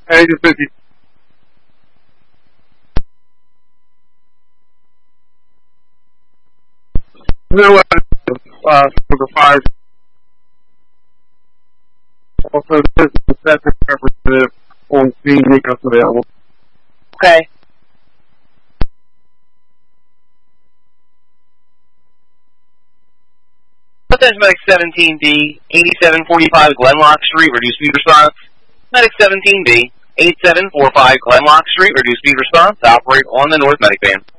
Agent 50. No, for the fire. Also, this is the second representative on scene, make us available. Okay. Medic 17B, 8745 Glenlock Street, reduced speed response. Medic 17B, 8745 Glenlock Street, reduced speed response. Operate on the North Medic Van.